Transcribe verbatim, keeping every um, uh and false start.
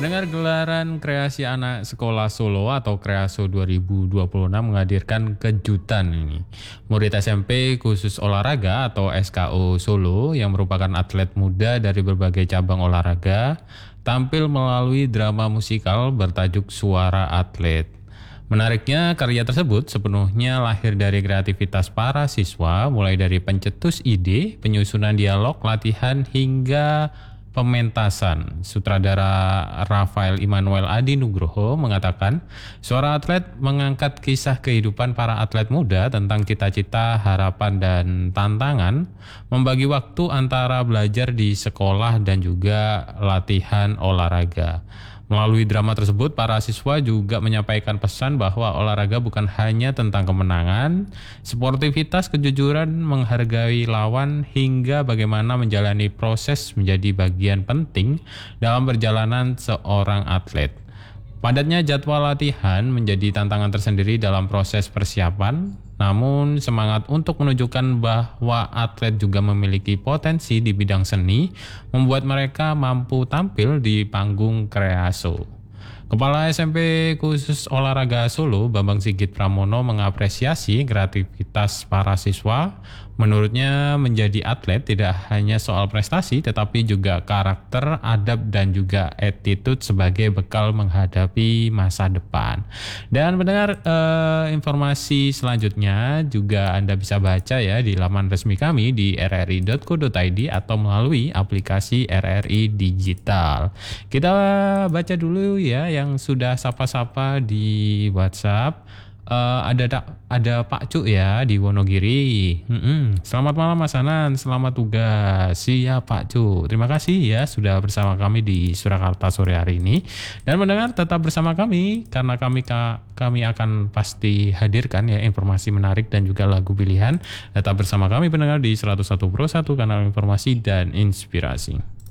Pendengar, gelaran kreasi anak sekolah Solo atau Kreaso dua ribu dua puluh enam menghadirkan kejutan ini. Murid S M P khusus olahraga atau S K O Solo yang merupakan atlet muda dari berbagai cabang olahraga tampil melalui drama musikal bertajuk Suara Atlet. Menariknya, karya tersebut sepenuhnya lahir dari kreativitas para siswa, mulai dari pencetus ide, penyusunan dialog, latihan, hingga pementasan. Sutradara Rafael Immanuel Adi Nugroho mengatakan, Suara Atlet mengangkat kisah kehidupan para atlet muda tentang cita-cita, harapan, dan tantangan, membagi waktu antara belajar di sekolah dan juga latihan olahraga. Melalui drama tersebut, para siswa juga menyampaikan pesan bahwa olahraga bukan hanya tentang kemenangan, sportivitas, kejujuran, menghargai lawan, hingga bagaimana menjalani proses menjadi bagian penting dalam perjalanan seorang atlet. Padatnya jadwal latihan menjadi tantangan tersendiri dalam proses persiapan, namun semangat untuk menunjukkan bahwa atlet juga memiliki potensi di bidang seni membuat mereka mampu tampil di panggung Kreaso. Kepala S M P khusus olahraga Solo, Bambang Sigit Pramono, mengapresiasi kreativitas para siswa. Menurutnya, menjadi atlet tidak hanya soal prestasi, tetapi juga karakter, adab, dan juga attitude sebagai bekal menghadapi masa depan. Dan mendengar eh, informasi selanjutnya juga Anda bisa baca ya di laman resmi kami di r r i dot co dot i d atau melalui aplikasi R R I Digital. Kita baca dulu ya yang sudah sapa-sapa di WhatsApp. Uh, ada ada Pak Cuk ya di Wonogiri. Mm-mm. Selamat malam Mas Hanan, selamat tugas. Siap Pak Cuk. Terima kasih ya sudah bersama kami di Surakarta sore hari ini. Dan mendengar tetap bersama kami karena kami kami akan pasti hadirkan ya informasi menarik dan juga lagu pilihan. Tetap bersama kami pendengar di seratus satu Pro satu kanal informasi dan inspirasi.